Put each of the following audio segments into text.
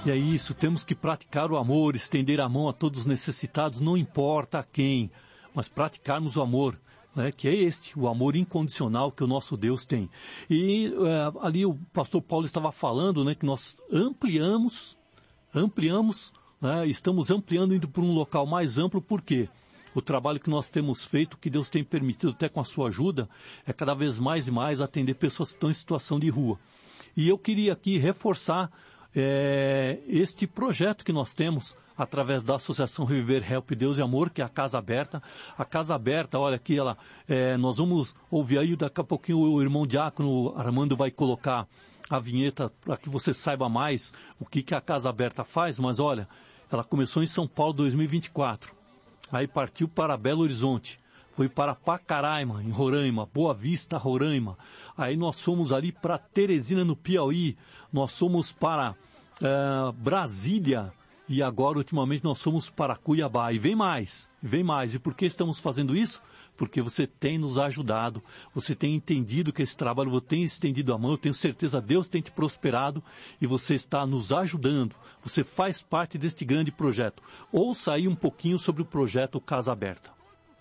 E é isso, temos que praticar o amor, estender a mão a todos os necessitados, não importa a quem, mas praticarmos o amor, né, que é o amor incondicional que o nosso Deus tem. E ali o pastor Paulo estava falando, né, que nós ampliamos, né, estamos ampliando, indo para um local mais amplo, por quê? O trabalho que nós temos feito, que Deus tem permitido até com a sua ajuda, é cada vez mais e mais atender pessoas que estão em situação de rua. E eu queria aqui reforçar este projeto que nós temos através da Associação Reviver Help Deus e Amor, que é a Casa Aberta. A Casa Aberta, olha aqui, nós vamos ouvir aí, daqui a pouquinho o irmão Diácono Armando vai colocar a vinheta para que você saiba mais o que a Casa Aberta faz, mas olha, ela começou em São Paulo 2024, aí partiu para Belo Horizonte, foi para Pacaraima, em Roraima, Boa Vista, Roraima. Aí nós fomos ali para Teresina, no Piauí. Nós fomos para Brasília. E agora, ultimamente, nós fomos para Cuiabá. E vem mais. E por que estamos fazendo isso? Porque você tem nos ajudado. Você tem entendido que esse trabalho, você tem estendido a mão. Eu tenho certeza que Deus tem te prosperado. E você está nos ajudando. Você faz parte deste grande projeto. Ouça aí um pouquinho sobre o projeto Casa Aberta.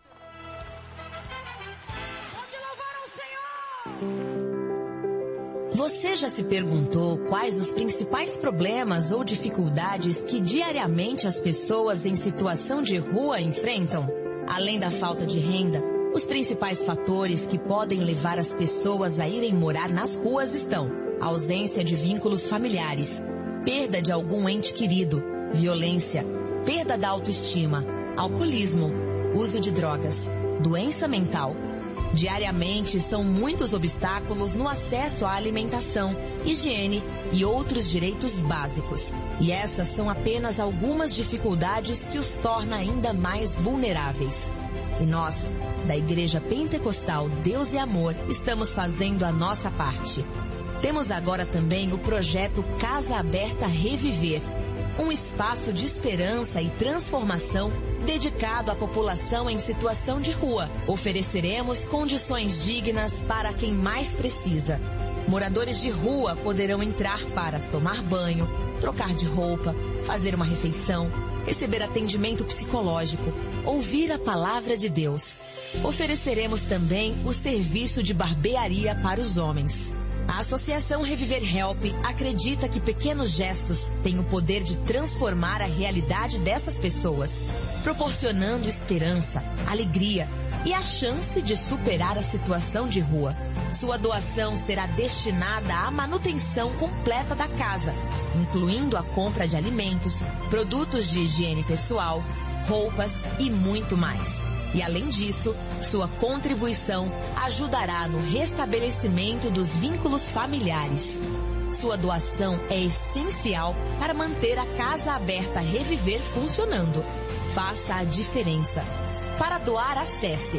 Você já se perguntou quais os principais problemas ou dificuldades que diariamente as pessoas em situação de rua enfrentam? Além da falta de renda, os principais fatores que podem levar as pessoas a irem morar nas ruas estão: ausência de vínculos familiares, perda de algum ente querido, violência, perda da autoestima, alcoolismo, uso de drogas, doença mental. Diariamente são muitos obstáculos no acesso à alimentação, higiene e outros direitos básicos. E essas são apenas algumas dificuldades que os tornam ainda mais vulneráveis. E nós, da Igreja Pentecostal Deus e Amor, estamos fazendo a nossa parte. Temos agora também o projeto Casa Aberta Reviver, um espaço de esperança e transformação dedicado à população em situação de rua. Ofereceremos condições dignas para quem mais precisa. Moradores de rua poderão entrar para tomar banho, trocar de roupa, fazer uma refeição, receber atendimento psicológico, ouvir a palavra de Deus. Ofereceremos também o serviço de barbearia para os homens. A Associação Reviver Help acredita que pequenos gestos têm o poder de transformar a realidade dessas pessoas, proporcionando esperança, alegria e a chance de superar a situação de rua. Sua doação será destinada à manutenção completa da casa, incluindo a compra de alimentos, produtos de higiene pessoal, roupas e muito mais. E além disso, sua contribuição ajudará no restabelecimento dos vínculos familiares. Sua doação é essencial para manter a Casa Aberta Reviver funcionando. Faça a diferença. Para doar, acesse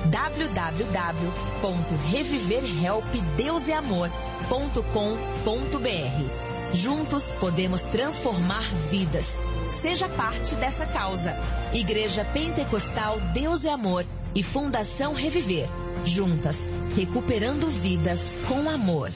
www.reviverhelpdeuseamor.com.br. Juntos podemos transformar vidas. Seja parte dessa causa. Igreja Pentecostal Deus e Amor e Fundação Reviver. Juntas, recuperando vidas com amor.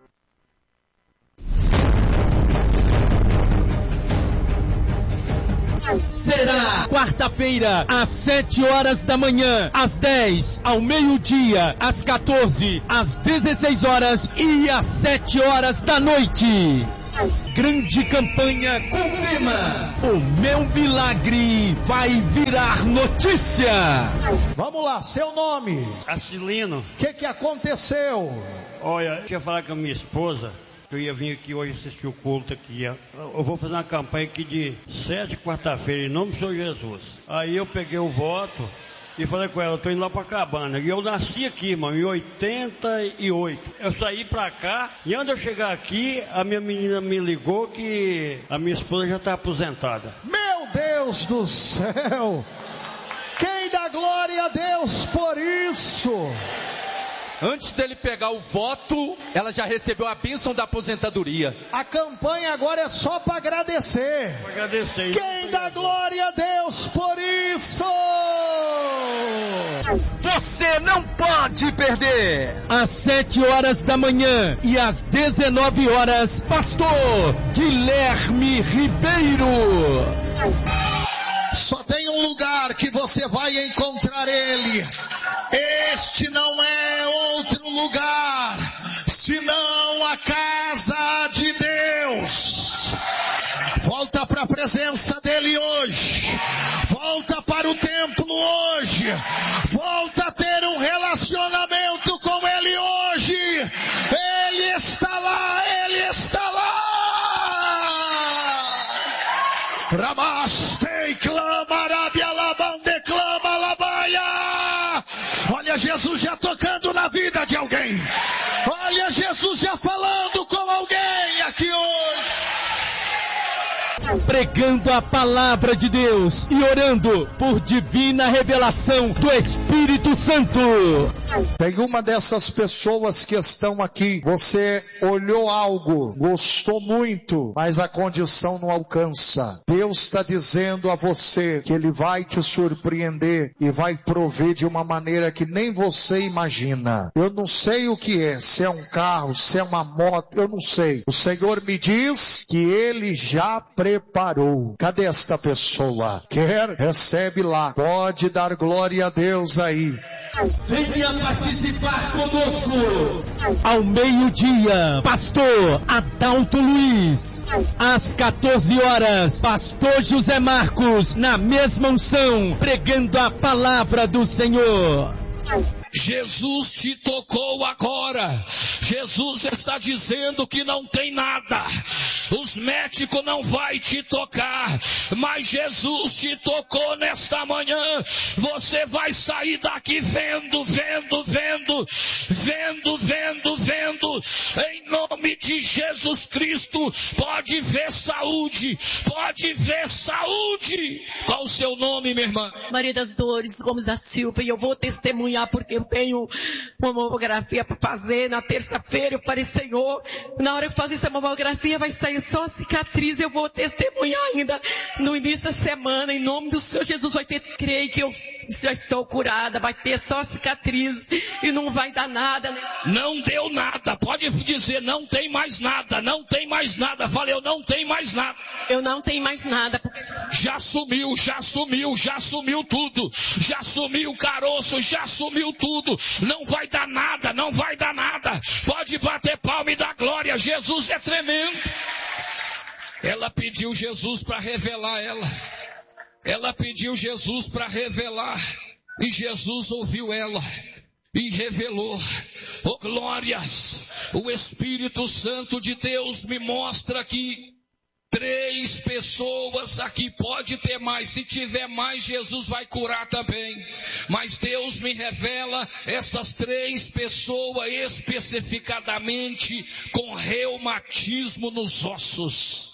Será quarta-feira, às 7 horas da manhã, às 10, ao meio-dia, às 14, às 16 horas e às 7 horas da noite. Grande campanha com o tema: o meu milagre vai virar notícia. Vamos lá, seu nome? Acilino. O que aconteceu? Olha, eu ia falar com a minha esposa que eu ia vir aqui hoje assistir o culto aqui. Eu vou fazer uma campanha aqui de 7 quarta-feira, em nome do Senhor Jesus. Aí eu peguei o voto e falei com ela, eu tô indo lá pra Cabana. E eu nasci aqui, irmão, em 88. Eu saí pra cá e antes de eu chegar aqui, a minha menina me ligou que a minha esposa já tá aposentada. Meu Deus do céu! Quem dá glória a Deus por isso? Antes dele pegar o voto, ela já recebeu a bênção da aposentadoria. A campanha agora é só para agradecer. Pra agradecer. Quem dá glória a Deus por isso? Você não pode perder. Às 7 horas da manhã e às 19 horas, Pastor Guilherme Ribeiro. Só tem um lugar que você vai encontrar Ele. Este não é outro lugar, senão a casa de Deus. Volta para a presença dEle hoje. Volta para o templo hoje. Volta a ter um relacionamento com Ele hoje. Ele está lá, Ele está lá. Ramastei, clama, Arábia, Labande, clama, Labaia. Olha Jesus já tocando na vida de alguém. Olha Jesus já falando com alguém aqui hoje. Pregando a palavra de Deus e orando por divina revelação do Espírito Santo. Tem uma dessas pessoas que estão aqui, você olhou algo, gostou muito, mas a condição não alcança. Deus está dizendo a você que Ele vai te surpreender e vai prover de uma maneira que nem você imagina. Eu não sei o que é, se é um carro, se é uma moto, eu não sei. O Senhor me diz que Ele já preparou. Cadê esta pessoa? Quer? Recebe lá. Pode dar glória a Deus aí. Venha participar conosco. Ao meio-dia, Pastor Adalto Luiz. Às 14 horas, Pastor José Marcos, na mesma unção, pregando a palavra do Senhor. Jesus te tocou agora. Jesus está dizendo que não tem nada. Os médicos não vai te tocar, mas Jesus te tocou nesta manhã. Você vai sair daqui vendo. Em nome de Jesus Cristo, pode ver saúde. Qual o seu nome, minha irmã? Maria das Dores Gomes da Silva, e eu vou testemunhar porque eu tenho uma mamografia para fazer na terça-feira. Eu falei, Senhor, na hora que eu fazer essa mamografia vai sair só cicatriz. Eu vou testemunhar ainda no início da semana, em nome do Senhor Jesus. Vai ter, creio que eu já estou curada, vai ter só cicatriz e não vai dar nada, né? Não deu nada, pode dizer, não tem mais nada. Falei, eu não tenho mais nada. Eu não tenho mais nada. Já sumiu tudo. Já sumiu o caroço, já sumiu tudo. Não vai dar nada. Pode bater palma e dar glória. Jesus é tremendo. Ela pediu Jesus para revelar ela. E Jesus ouviu ela e revelou. Oh, glórias! O Espírito Santo de Deus me mostra que 3 pessoas aqui, pode ter mais. Se tiver mais, Jesus vai curar também. Mas Deus me revela essas 3 pessoas especificadamente com reumatismo nos ossos.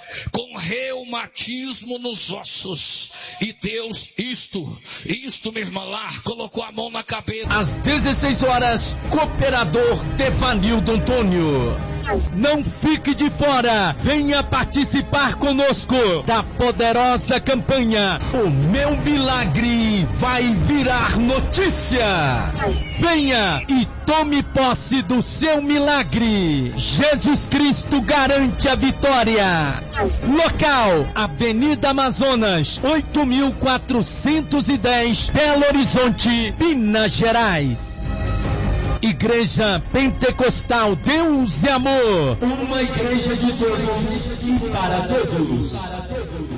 E Deus, isto, minha irmã lá, colocou a mão na cabeça. Às 16 horas, Cooperador Tevanildo Antônio. Não fique de fora, venha participar conosco da poderosa campanha O Meu Milagre Vai Virar Notícia. Venha e tome posse do seu milagre. Jesus Cristo garante a vitória. Local, Avenida Amazonas, 8.410, Belo Horizonte, Minas Gerais. Igreja Pentecostal Deus e Amor. Uma igreja de todos e para todos.